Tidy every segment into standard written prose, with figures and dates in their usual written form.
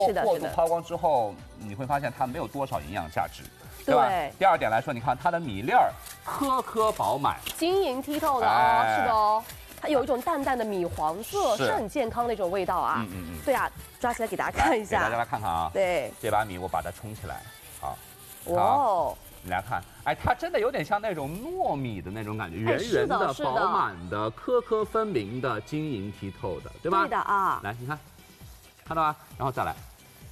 是的， 过度抛光之后，你会发现它没有多少营养价值，对吧？ 对。 第二点来说，你看它的米粒儿颗颗饱满， 晶莹剔透的哦，是的哦。它有一种淡淡的米黄色，是很健康的一种味道啊。对啊，抓起来给大家看一下。 给大家来看看啊。 对， 这把米我把它冲起来，好。 哇哦！ 你来看，哎，它真的有点像那种糯米的那种感觉，圆圆的、饱满的、颗颗分明的、晶莹剔透的，对吧？ 对的啊。 来，你看，看到吗？然后再来。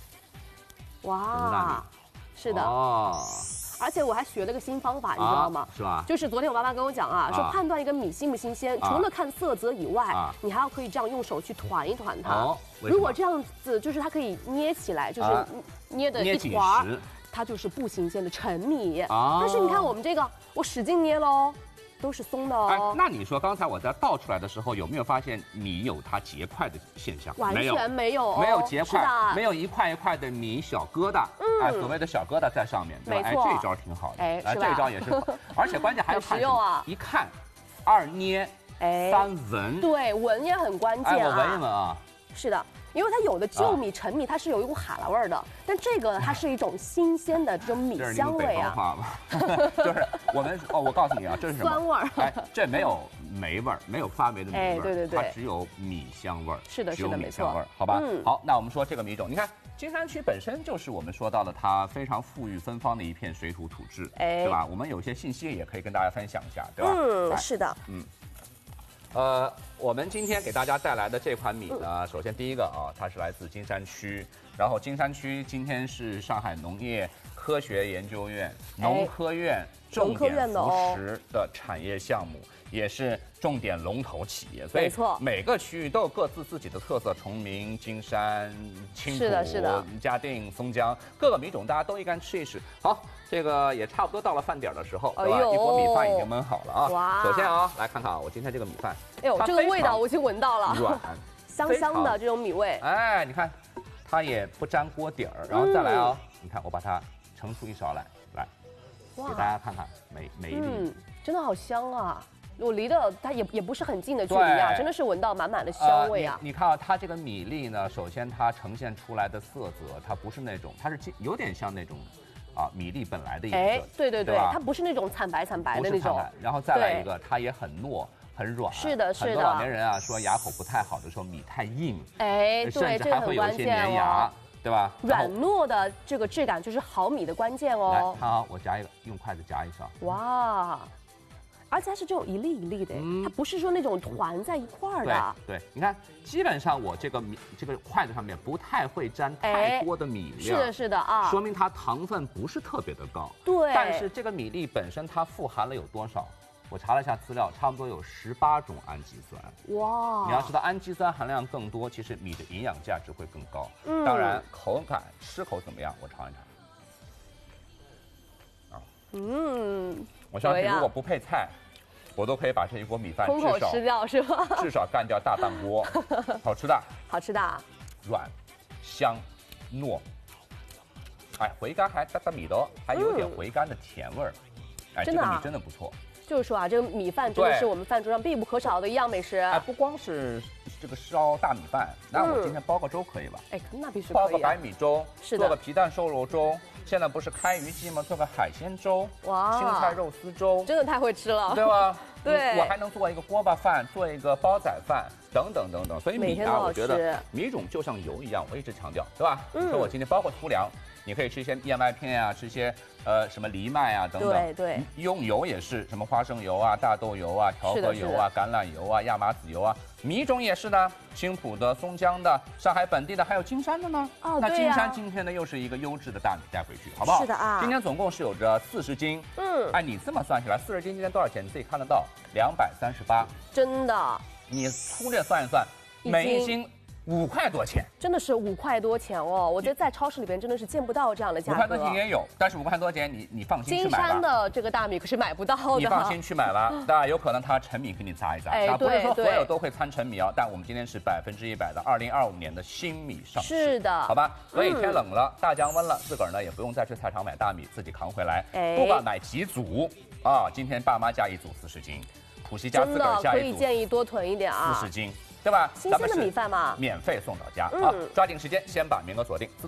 哇，是的。哦。而且我还学了个新方法，你知道吗？ 是吧？ 就是昨天我妈妈跟我讲啊，说判断一个米新不新鲜，除了看色泽以外，你还要可以这样用手去团一团它。哦。如果这样子，就是它可以捏起来，就是捏的一团，它就是不新鲜的陈米。但是你看我们这个，我使劲捏喽。都是松的哦。 哎，那你说刚才我在倒出来的时候，有没有发现米有它结块的现象？ 完全没有， 没有结块，没有一块一块的米小疙瘩。哎，所谓的小疙瘩在上面，对吧？哎，这招挺好的。哎，这招也是，而且关键还要看什么？一看，二捏，三闻。 对，闻也很关键啊。 哎，我闻一闻啊。 是的。因为它有的旧米、陈米，它是有一股哈喇味儿的，但这个呢，它是一种新鲜的这种米香味啊。 就是我们我告诉你啊，这是什么？ 酸味儿。 哎，这没有霉味儿，没有发霉的米味儿。 哎，对， 它只有米香味儿。 是的， 米香味儿，好吧？好，那我们说这个米种，你看金山区本身就是我们说到了它非常富裕芬芳的一片水土土质，对吧？我们有些信息也可以跟大家分享一下，对吧？ 是的， 我们今天给大家带来的这款米呢，首先第一个啊，它是来自金山区，然后金山区今天是上海农业科学研究院农科院重点扶持的产业项目，也是重点龙头企业，所以每个区域都有各自自己的特色，崇明、金山、青浦、嘉定、松江，各个米种大家都应该吃一吃。好，这个也差不多到了饭点的时候，对吧？一锅米饭已经焖好了啊。哇！首先啊，来看看啊，我今天这个米饭， 哎呦，这个味道我已经闻到了， 软， 香香的这种米味。 哎，你看，它也不粘锅底儿，然后再来啊，你看我把它盛出一勺来，给大家看看每一粒， 真的好香啊！我离的它也不是很近的距离啊，真的是闻到满满的香味啊！ 你看啊，它这个米粒呢，首先它呈现出来的色泽，它不是那种，它是有点像那种米粒本来的颜色。对， 它不是那种惨白的那种。 然后再来一个，它也很糯。很软， 是的。 很多老年人啊说牙口不太好的时候，米太硬， 对， 甚至还会有一些粘牙，对吧？ 软糯的这个质感就是好米的关键哦。 来，看啊，我夹一个，用筷子夹一勺。 哇，而且它是这种一粒一粒的，它不是说那种团在一块儿的。 对，你看，基本上我这个筷子上面不太会沾太多的米粒。 是的啊， 说明它糖分不是特别的高。 对， 但是这个米粒本身它富含了有多少？我查了一下资料，差不多有18种氨基酸。哇！你要知道氨基酸含量更多，其实米的营养价值会更高。当然口感吃口怎么样？我尝一尝。我相信如果不配菜，我都可以把这一锅米饭空口吃掉，是吧？ 至少干掉大半锅，好吃的。 好吃的， 软、香、糯。哎，回甘还带米的哦，还有点回甘的甜味儿。哎，这个米真的不错。 就是说啊，这个米饭真的是我们饭桌上必不可少的一样美食。 哎，不光是这个烧大米饭，那我今天煲个粥可以吧？ 哎，那必须可以。 煲个白米粥， 是的。 做个皮蛋瘦肉粥，现在不是开渔季吗？做个海鲜粥，哇，青菜肉丝粥， 真的太会吃了， 对吧？ 对， 我还能做一个锅巴饭，做一个煲仔饭，等等。所以米啊，我觉得米种就像油一样，我一直强调，对吧？说我今天包括粗粮。你可以吃一些燕麦片啊，吃一些什么藜麦啊等等。 对， 用油也是什么花生油啊、大豆油啊、调和油啊、橄榄油啊、亚麻籽油啊。米种也是的，青浦的、松江的、上海本地的，还有金山的呢。 哦， 那金山今天呢又是一个优质的大米带回去，好不好？ 是的啊。 今天总共是有着40斤。哎，你这么算下来，40斤今天多少钱？你自己看得到，238。 真的。 你粗略算一算，每一斤5块多钱， 真的是5块多钱哦！我觉得在超市里边真的是见不到这样的价格。5 块多钱也有，但是5块多钱你放心去买吧。 金山的这个大米可是买不到的。 你放心去买吧，当然有可能它陈米给你砸一砸，不是说所有都会掺陈米哦。但我们今天是100%的2025年的新米上市， 是的， 好吧？所以天冷了，大降温了，自个儿呢也不用再去菜场买大米，自己扛回来。不管买几组啊，今天爸妈加1组40斤。浦西家自个儿加一组， 可以建议多囤一点啊 ，40斤对吧？ 新鲜的米饭嘛， 免费送到家啊！抓紧时间，先把名额锁定。